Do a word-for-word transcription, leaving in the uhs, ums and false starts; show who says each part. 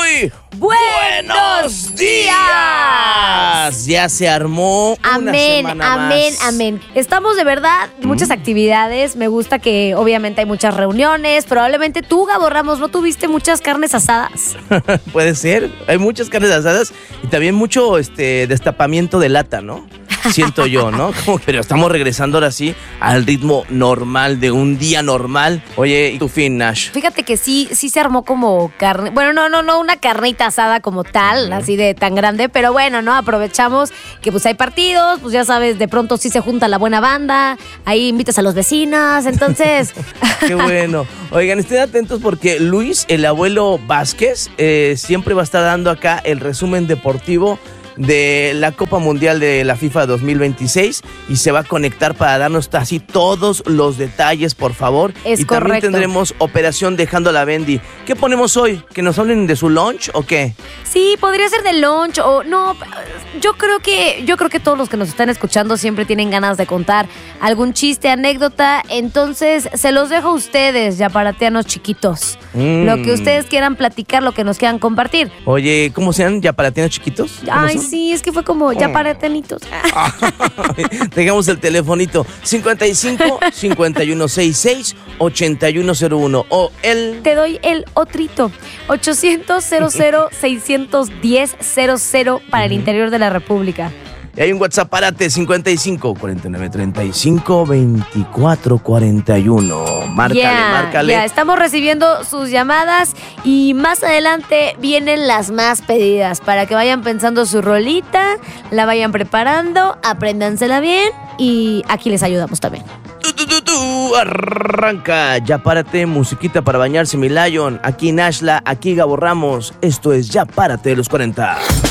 Speaker 1: muy buenos días. Ya se armó una
Speaker 2: Amén,
Speaker 1: semana
Speaker 2: amén,
Speaker 1: más.
Speaker 2: amén. Estamos de verdad, muchas actividades. Me gusta que obviamente hay muchas reuniones. Probablemente tú, Gabo Ramos, ¿no tuviste muchas carnes asadas?
Speaker 1: Puede ser. Hay muchas carnes asadas y también mucho este destapamiento de lata, ¿no? Siento yo, ¿no? Como, pero estamos regresando ahora sí al ritmo normal de un día normal. Oye, ¿y tu fin, Nash?
Speaker 2: Fíjate que sí, sí se armó como carne. Bueno, no, no, no una carnita asada como tal, así de tan grande, pero bueno, ¿no? Aprovechamos que pues hay partidos, pues ya sabes, de pronto sí se junta la buena banda, ahí invitas a los vecinos, entonces.
Speaker 1: Qué bueno. Oigan, estén atentos porque Luis, el abuelo Vázquez, eh, siempre va a estar dando acá el resumen deportivo de la Copa Mundial de la FIFA dos mil veintiséis y se va a conectar para darnos así todos los detalles, por favor.
Speaker 2: Es
Speaker 1: y
Speaker 2: correcto.
Speaker 1: También tendremos Operación Dejando la Bendy. ¿Qué ponemos hoy? ¿Que nos hablen de su lunch o qué?
Speaker 2: Sí, podría ser de lunch o no. Yo creo que yo creo que todos los que nos están escuchando siempre tienen ganas de contar algún chiste, anécdota. Entonces se los dejo a ustedes, yaparatianos chiquitos.
Speaker 1: Mm.
Speaker 2: Lo que ustedes quieran platicar, lo que nos quieran compartir.
Speaker 1: Oye, ¿cómo sean yaparatianos chiquitos? ¿Cómo
Speaker 2: Ay,
Speaker 1: son?
Speaker 2: sí, es que fue como yaparatianitos.
Speaker 1: Tengamos el telefonito cincuenta y cinco, cincuenta y uno sesenta y seis, ochenta y uno cero uno o el...
Speaker 2: Te doy el otrito. ochocientos, cero cero, seiscientos diez, cero cero para el interior de la República.
Speaker 1: Y hay un WhatsApp, párate, cincuenta y cinco, cuarenta y nueve, treinta y cinco, veinticuatro, cuarenta y uno. Márcale,
Speaker 2: Ya,
Speaker 1: márcale.
Speaker 2: ya, estamos recibiendo sus llamadas y más adelante vienen las más pedidas para que vayan pensando su rolita, la vayan preparando, apréndansela bien y aquí les ayudamos también.
Speaker 1: Tú, tú, tú, tú, arranca, ya párate, musiquita para bañarse, mi Lion. Aquí Nashla, aquí Gabo Ramos. Esto es Ya Párate de los cuarenta.